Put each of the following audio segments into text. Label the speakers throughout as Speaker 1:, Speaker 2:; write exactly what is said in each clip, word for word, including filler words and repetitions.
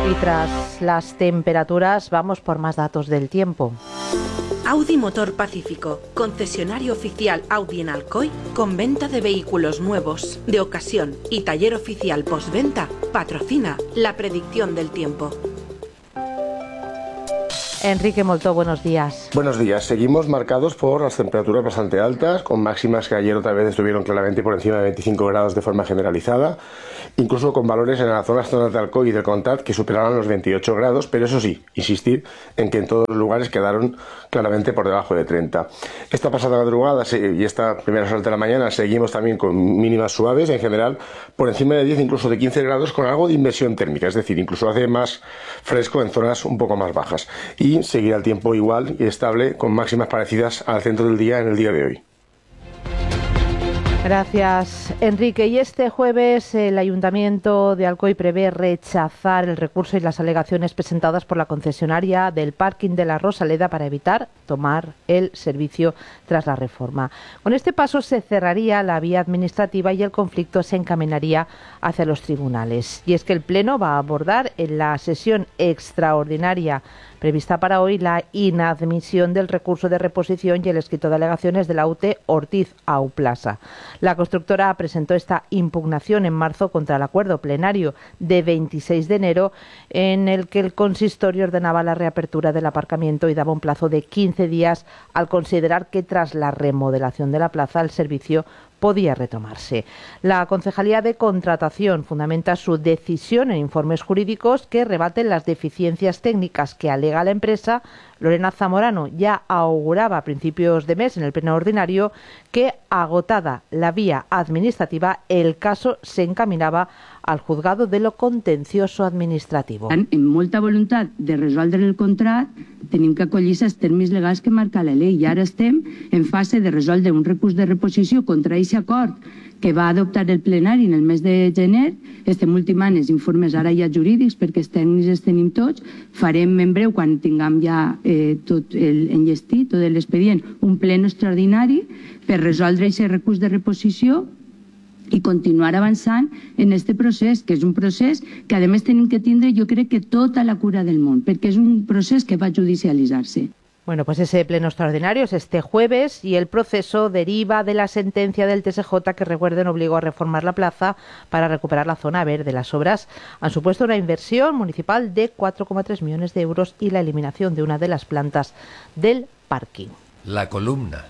Speaker 1: Y tras las temperaturas, vamos por más datos del tiempo.
Speaker 2: Audi Motor Pacífico, concesionario oficial Audi en Alcoy, con venta de vehículos nuevos, de ocasión y taller oficial postventa, patrocina la predicción del tiempo.
Speaker 1: Enrique Moltó, buenos días.
Speaker 3: Buenos días. Seguimos marcados por las temperaturas bastante altas, con máximas que ayer otra vez estuvieron claramente por encima de veinticinco grados de forma generalizada, incluso con valores en las zonas, zonas de Alcoy y del Contat que superaron los veintiocho grados, pero eso sí, insistir en que en todos los lugares quedaron claramente por debajo de treinta. Esta pasada madrugada y esta primera hora de la mañana seguimos también con mínimas suaves, en general por encima de diez, incluso de quince grados, con algo de inversión térmica, es decir, incluso hace más fresco en zonas un poco más bajas. Y seguirá el tiempo igual y estable, con máximas parecidas al centro del día en el día de hoy.
Speaker 1: Gracias, Enrique. Y este jueves el Ayuntamiento de Alcoy prevé rechazar el recurso y las alegaciones presentadas por la concesionaria del parking de la Rosaleda para evitar tomar el servicio tras la reforma. Con este paso se cerraría la vía administrativa y el conflicto se encaminaría hacia los tribunales. Y es que el Pleno va a abordar en la sesión extraordinaria prevista para hoy la inadmisión del recurso de reposición y el escrito de alegaciones de la U T E Ortiz Auplaza. La constructora presentó esta impugnación en marzo contra el acuerdo plenario de veintiséis de enero en el que el consistorio ordenaba la reapertura del aparcamiento y daba un plazo de quince días al considerar que tras la remodelación de la plaza el servicio podía retomarse. La Concejalía de Contratación fundamenta su decisión en informes jurídicos que rebaten las deficiencias técnicas que alega la empresa. Lorena Zamorano ya auguraba a principios de mes en el pleno ordinario que, agotada la vía administrativa, el caso se encaminava al juzgado de lo contencioso administrativo.
Speaker 4: Amb molta voluntat de resoldre el contrat, tenim que acollir-se als termes legals que marca la llei i ara estem en fase de resoldre un recurs de reposició contra aquest acord que va adoptar el plenari en el mes de gener. Estem ultimant els informes ara ja jurídics perquè els tècnics els tenim tots. Farem en breu, quan tinguem ja eh, tot el enllestit, tot l'expedient, un pleno extraordinari per resoldre aquest recurs de reposició i continuar avançant en aquest procés, que és un procés que a més tenim que tindre, jo crec que tota la cura del món, perquè és un procés que va judicialitzar-se.
Speaker 1: Bueno, pues ese pleno extraordinario es este jueves y el proceso deriva de la sentencia del T S J que, recuerden, obligó a reformar la plaza para recuperar la zona verde. Las obras han supuesto una inversión municipal de cuatro coma tres millones de euros y la eliminación de una de las plantas del parking.
Speaker 5: La columna.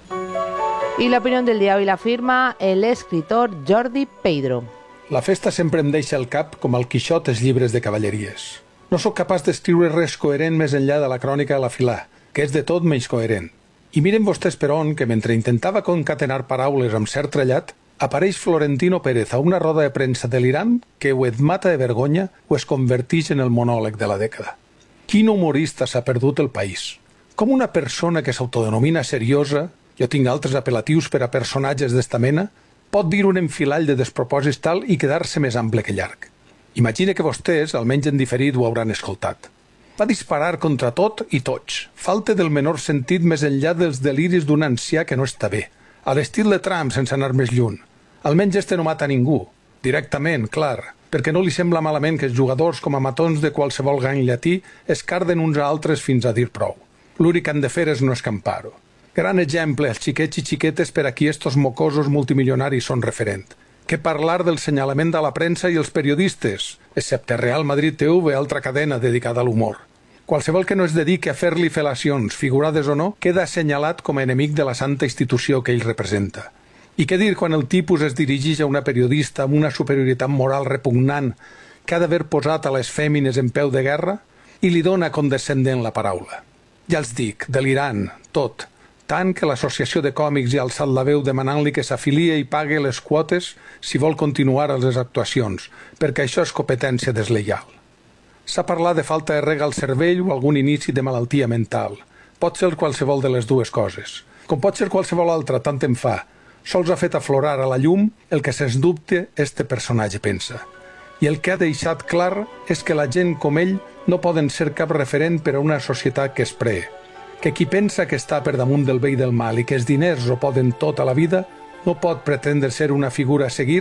Speaker 1: Y la opinión del día hoy la firma el escritor Jordi Peydro.
Speaker 6: La festa sempre em deixa el cap com el Quixot els llibres de cavalleries. No sóc capaç d'escriure res coherent més enllà de la crònica a la filà, que és de tot menys coherent. I miren vostès, però, que mentre intentava concatenar paraules amb cert trellat, apareix Florentino Pérez a una roda de premsa delirant que o et mata de vergonya o es converteix en el monòleg de la dècada. Quin humorista s'ha perdut el país? Com una persona que s'autodenomina seriosa, jo tinc altres apel·latius per a personatges d'esta mena, pot dir un enfilall de despropòsits tal i quedar-se més ample que llarg. Imagina que vostès, almenys en diferit, ho hauran escoltat. Va disparar contra tot i tots. Falta del menor sentit més enllà dels deliris d'un ancià que no està bé. A l'estil de Trump, sense anar més lluny. Almenys este no mata ningú. Directament, clar, perquè no li sembla malament que els jugadors com a matons de qualsevol gany llatí es carden uns a altres fins a dir prou. L'únic que han de fer és no escampar-ho. Gran exemple, els xiquets i xiquetes per a qui estos mocosos multimilionaris són referent. Què parlar del senyalament de la premsa i els periodistes, excepte Real Madrid T V, altra cadena dedicada a l'humor. Qualsevol que no es dediqui a fer-li fel·lacions, figurades o no, queda assenyalat com a enemic de la santa institució que ell representa. I què dir quan el tipus es dirigeix a una periodista amb una superioritat moral repugnant que ha d'haver posat a les fèmines en peu de guerra i li dona condescendent la paraula? Ja els dic, delirant, tot. Tant que l'associació de còmics hi ha alçat la veu demanant-li que s'afilie i pague les quotes si vol continuar a les actuacions, perquè això és competència desleial. S'ha parlat de falta de rega al cervell o algun inici de malaltia mental. Pot ser qualsevol de les dues coses. Com pot ser qualsevol altra, tant en fa. Sols ha fet aflorar a la llum el que sens dubte este personatge pensa. I el que ha deixat clar és que la gent com ell no poden ser cap referent per a una societat que es pree. Que qui pensa que està per damunt del bé i del mal i que els diners ho poden tota la vida no pot pretendre ser una figura a seguir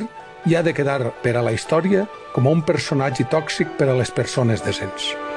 Speaker 6: i ha de quedar per a la història com un personatge tòxic per a les persones decents.